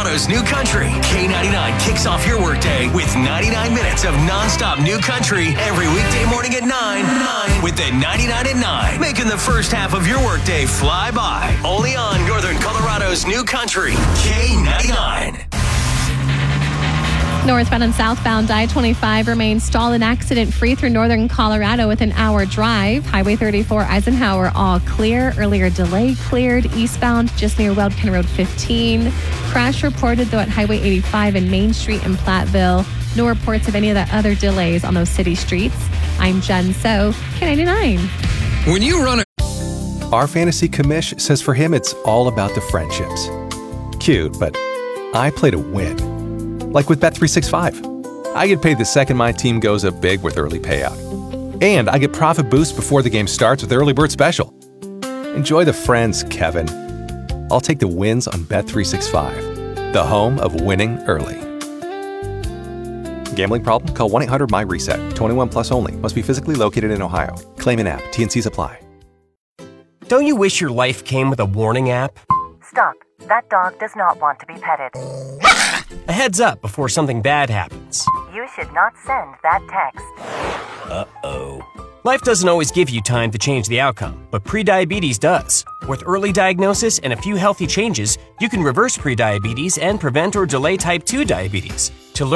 Colorado's New Country. K99 kicks off your workday with 99 minutes of nonstop new country every weekday morning at 9 with the 99 at 9, making the first half of your workday fly by. Only on Northern Colorado's New Country, K99. Northbound and southbound I-25 remains stalled and accident-free through northern Colorado with an hour drive. Highway 34 Eisenhower all clear. Earlier delay cleared. Eastbound just near Weldkin Road 15. Crash reported though at Highway 85 and Main Street in Platteville. No reports of any of the other delays on those city streets. I'm Jen So, K99. When you run Our fantasy commish says for him it's all about the friendships. Cute, but I play to win. Like with Bet365. I get paid the second my team goes up big with early payout. And I get profit boost before the game starts with Early Bird Special. Enjoy the friends, Kevin. I'll take the wins on Bet365, the home of winning early. Gambling problem? Call 1-800-MY-RESET. 21 plus only. Must be physically located in Ohio. Claim in app. T&Cs apply. Don't you wish your life came with a warning app? Stop. That dog does not want to be petted. A heads up before something bad happens. You should not send that text. Uh-oh. Life doesn't always give you time to change the outcome, but prediabetes does. With early diagnosis and a few healthy changes, you can reverse prediabetes and prevent or delay type 2 diabetes. To learn